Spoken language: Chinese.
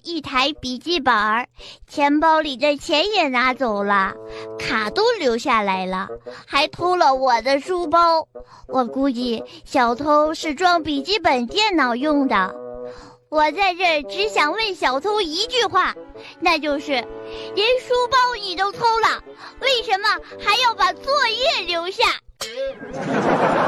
一台笔记本，钱包里的钱也拿走了，卡都留下来了，还偷了我的书包。我估计小偷是装笔记本电脑用的。我在这儿只想问小偷一句话，那就是连书包你都偷了，为什么还要把作业留下？